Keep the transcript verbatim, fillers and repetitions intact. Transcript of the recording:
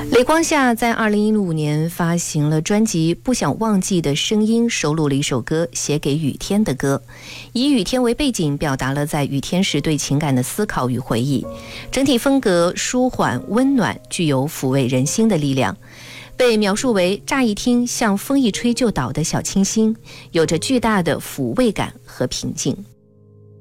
雷光夏在二零一五年发行了专辑《不想忘记的声音》，收录了一首歌《写给雨天的歌》，以雨天为背景，表达了在雨天时对情感的思考与回忆。整体风格舒缓温暖，具有抚慰人心的力量。被描述为乍一听像风一吹就倒的小清新，有着巨大的抚慰感和平静。